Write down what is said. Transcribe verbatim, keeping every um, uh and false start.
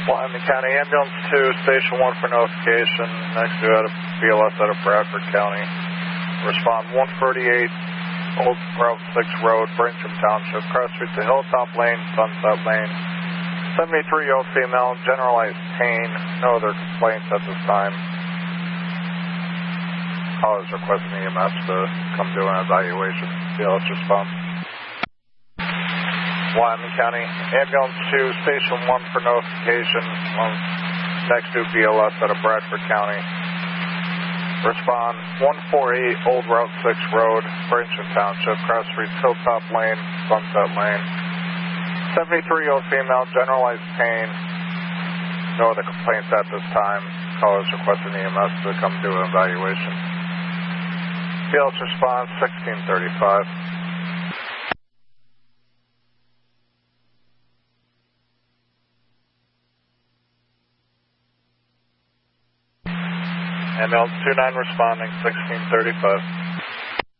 Wyoming County Ambulance two, Station one for notification. Next to out of B L S out of Bradford County. Respond one thirty-eight Old Route six Road, Bringham Township, cross street to Hilltop Lane, Sunset Lane. seventy-three-year-old female, generalized pain. No other complaints at this time. Caller is requesting E M S to come do an evaluation. B L S response. Wyoming County Ambulance two, Station one for notification. Next to B L S out of Bradford County. Respond one forty-eight Old Route six Road, Bringham Township, cross street Hilltop Lane, Sunset Lane. seventy-three-year-old female, generalized pain. No other complaints at this time. Caller is requesting E M S to come do an evaluation. B L S response sixteen thirty-five. Ambulance two nine responding sixteen thirty-five.